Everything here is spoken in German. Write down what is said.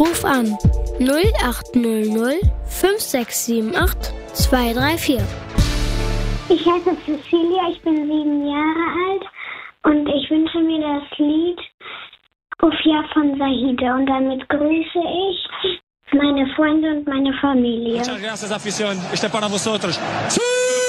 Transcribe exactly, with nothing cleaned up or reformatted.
Ruf an null acht null null fünf sechs sieben acht zwei drei vier. Ich heiße Cecilia, ich bin sieben Jahre alt und ich wünsche mir das Lied Ufja von Zahida und damit grüße ich meine Freunde und meine Familie. Muchas gracias, afición. Este para vosotros.